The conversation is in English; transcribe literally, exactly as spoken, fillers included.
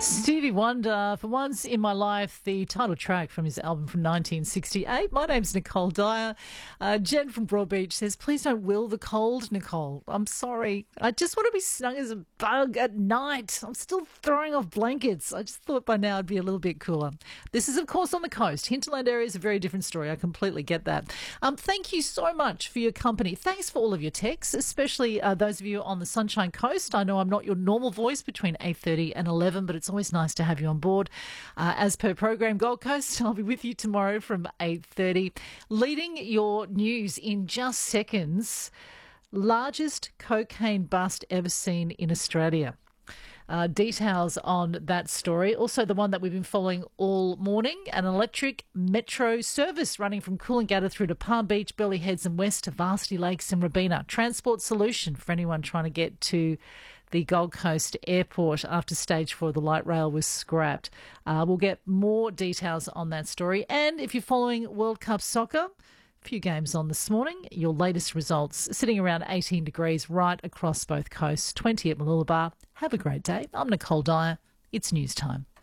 Stevie Wonder, for once in my life, the title track from his album from nineteen sixty-eight. My name's Nicole Dyer. Uh, Jen from Broadbeach says, please don't will the cold, Nicole. I'm sorry. I just want to be snug as a bug at night. I'm still throwing off blankets. I just thought by now it'd be a little bit cooler. This is, of course, on the coast. Hinterland area is a very different story. I completely get that. Um, thank you so much for your company. Thanks for all of your texts, especially uh, those of you on the Sunshine Coast. I know I'm not your normal voice between eight thirty and eleven, but it's always nice to have you on board. Uh, as per program, Gold Coast, I'll be with you tomorrow from eight thirty. Leading your news in just seconds, largest cocaine bust ever seen in Australia. Uh, details on that story. Also the one that we've been following all morning, an electric metro service running from Coolangatta through to Palm Beach, Burleigh Heads and west to Varsity Lakes and Robina. Transport solution for anyone trying to get to the Gold Coast Airport after stage four of the light rail was scrapped. Uh, we'll get more details on that story. And if you're following World Cup soccer, a few games on this morning, your latest results sitting around eighteen degrees right across both coasts, twenty at Mooloolaba. Have a great day. I'm Nicole Dyer. It's news time.